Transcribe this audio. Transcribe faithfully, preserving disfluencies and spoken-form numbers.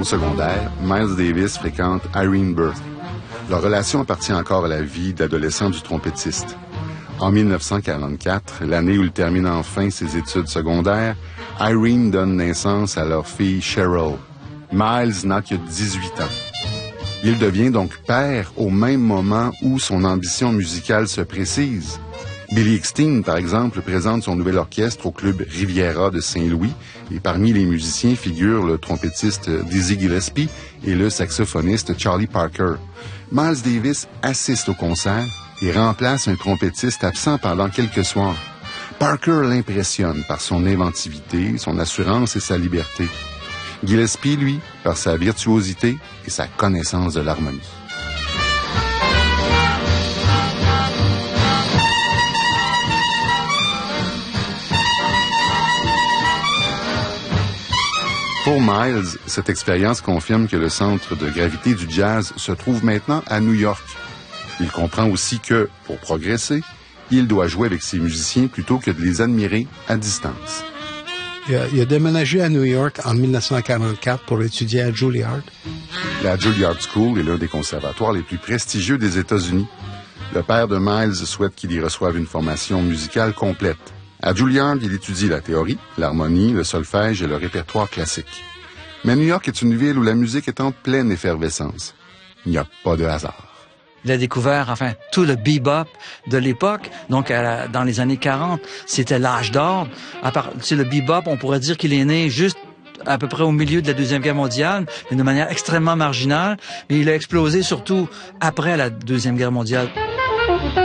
Au secondaire, Miles Davis fréquente Irene Burke. Leur relation appartient encore à la vie d'adolescent du trompettiste. En mille neuf cent quarante-quatre, l'année où il termine enfin ses études secondaires, Irene donne naissance à leur fille Cheryl. Miles n'a que dix-huit ans. Il devient donc père au même moment où son ambition musicale se précise. Billy Eckstine, par exemple, présente son nouvel orchestre au club Riviera de Saint-Louis et parmi les musiciens figurent le trompettiste Dizzy Gillespie et le saxophoniste Charlie Parker. Miles Davis assiste au concert et remplace un trompettiste absent pendant quelques soirs. Parker l'impressionne par son inventivité, son assurance et sa liberté. Gillespie, lui, par sa virtuosité et sa connaissance de l'harmonie. Pour Miles, cette expérience confirme que le centre de gravité du jazz se trouve maintenant à New York. Il comprend aussi que, pour progresser, il doit jouer avec ses musiciens plutôt que de les admirer à distance. Il a, il a déménagé à New York en mille neuf cent quarante-quatre pour étudier à Juilliard. La Juilliard School est l'un des conservatoires les plus prestigieux des États-Unis. Le père de Miles souhaite qu'il y reçoive une formation musicale complète. À Juilliard, il étudie la théorie, l'harmonie, le solfège et le répertoire classique. Mais New York est une ville où la musique est en pleine effervescence. Il n'y a pas de hasard. Il a découvert, enfin, tout le bebop de l'époque. Donc, à la, dans les années quarante, c'était l'âge d'or. À part, tu sais, le bebop, on pourrait dire qu'il est né juste à peu près au milieu de la Deuxième Guerre mondiale, mais de manière extrêmement marginale. Mais il a explosé surtout après la Deuxième Guerre mondiale.